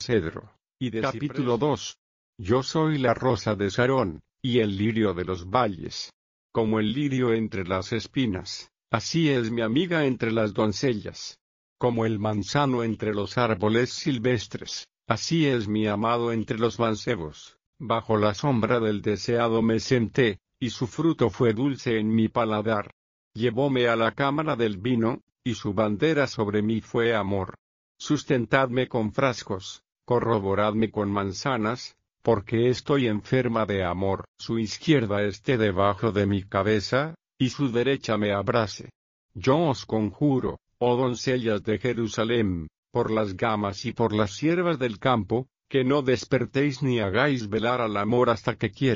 cedro, y de Capítulo 2. Yo soy la rosa de Sarón, y el lirio de los valles. Como el lirio entre las espinas, así es mi amiga entre las doncellas. Como el manzano entre los árboles silvestres, así es mi amado entre los mancebos. Bajo la sombra del deseado me senté, y su fruto fue dulce en mi paladar. Llevóme a la cámara del vino, y su bandera sobre mí fue amor. Sustentadme con frascos, corroboradme con manzanas, porque estoy enferma de amor. Su izquierda esté debajo de mi cabeza, y su derecha me abrace. Yo os conjuro, oh doncellas de Jerusalén, por las gamas y por las ciervas del campo, que no despertéis ni hagáis velar al amor hasta que quiera.